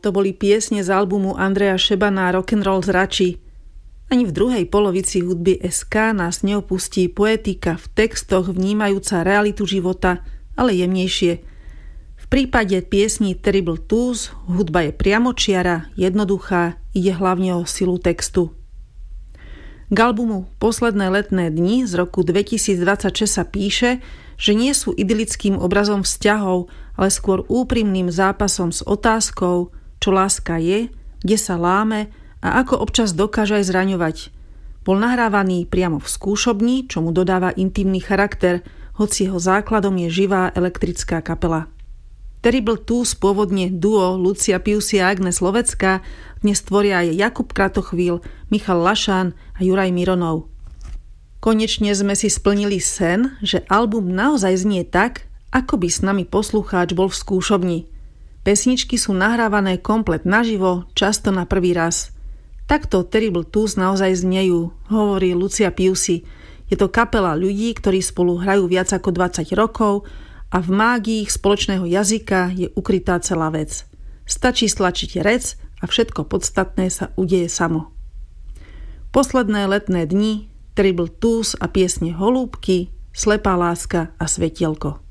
To boli piesne z albumu Andreja Šebana Rock'n'Roll zračí. Ani v druhej polovici hudby SK nás neopustí poetika v textoch vnímajúca realitu života, ale jemnejšie. V prípade piesní Terrible Twos hudba je priamočiara, jednoduchá, ide hlavne o silu textu. K albumu Posledné letné dni z roku 2026 sa píše, že nie sú idylickým obrazom vzťahov, ale skôr úprimným zápasom s otázkou, čo láska je, kde sa láme a ako občas dokáže aj zraňovať. Bol nahrávaný priamo v skúšobni, čo mu dodáva intimný charakter, hoci jeho základom je živá elektrická kapela. Terrible Twos, pôvodne duo Lucia Piusy a Agnes Lovecká, dnes tvoria aj Jakub Kratochvíl, Michal Lašán a Juraj Mironov. Konečne sme si splnili sen, že album naozaj znie tak, ako by s nami poslucháč bol v skúšobni. Pesničky sú nahrávané komplet naživo, často na prvý raz. Takto Terrible Twos naozaj znejú, hovorí Lucia Piusy. Je to kapela ľudí, ktorí spolu hrajú viac ako 20 rokov a v mágii ich spoločného jazyka je ukrytá celá vec. Stačí stlačiť rec a všetko podstatné sa udeje samo. Posledné letné dni, Terrible Twos a piesne Holúbky, Slepá láska a Svetielko.